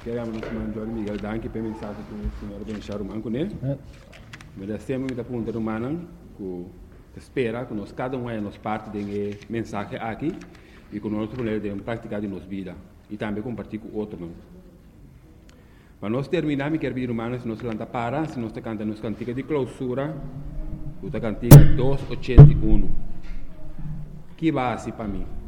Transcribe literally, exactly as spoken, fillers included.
Queremos nos mandar Miguel Danke para mensagem que o senhor Benchar o manco, né? Mas sempre me pergunta humana que espera que nós cada um é nos parte de mensagem aqui e que nós podemos praticar de nossa vida e também compartilhar com outro, não? Mas nós terminamos, quero pedir humanos, se nós lanta para, se nós cantamos nos cantiga de clausura, o cantiga duzentos e oitenta e um. Que base para mim?